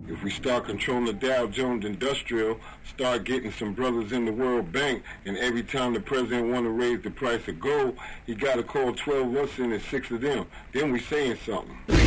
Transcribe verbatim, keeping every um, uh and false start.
If we start controlling the Dow Jones Industrial, start getting some brothers in the World Bank, and every time the president want to raise the price of gold, he got to call twelve of us in and six of them. Then we saying something.